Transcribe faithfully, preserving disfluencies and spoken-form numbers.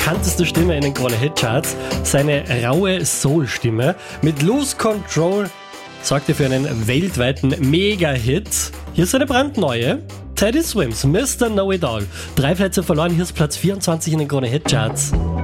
bekannteste Stimme in den Krone-Hitcharts. Seine raue Soul-Stimme mit Lose Control sorgte für einen weltweiten Mega-Hit. Hier ist eine brandneue Teddy Swims, Mister Know It All. Drei Plätze verloren, hier ist Platz vierundzwanzig in den Krone-Hitcharts.